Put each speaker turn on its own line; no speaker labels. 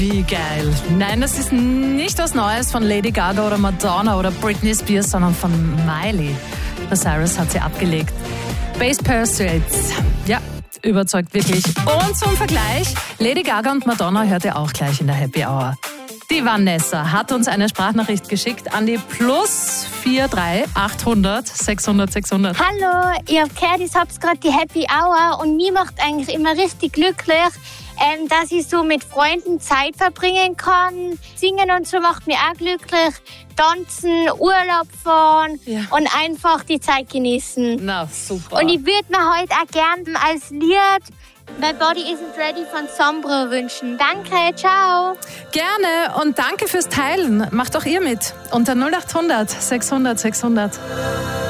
Wie geil. Nein, das ist nicht was Neues von Lady Gaga oder Madonna oder Britney Spears, sondern von Miley Cyrus hat sie abgelegt. Bass Pursuits. Ja, überzeugt wirklich. Und zum Vergleich, Lady Gaga und Madonna hört ihr auch gleich in der Happy Hour. Die Vanessa hat uns eine Sprachnachricht geschickt an die +43 800 600 600.
Hallo, ich hab gehört, ich hab's gerade die Happy Hour und mir macht eigentlich immer richtig glücklich, dass ich so mit Freunden Zeit verbringen kann. Singen und so macht mich auch glücklich. Tanzen, Urlaub fahren und einfach die Zeit genießen.
Na, super.
Und ich würde mir heute auch gern als Lied My Body Isn't Ready von Sombro wünschen. Danke, ciao.
Gerne und danke fürs Teilen. Macht auch ihr mit unter 0800 600 600.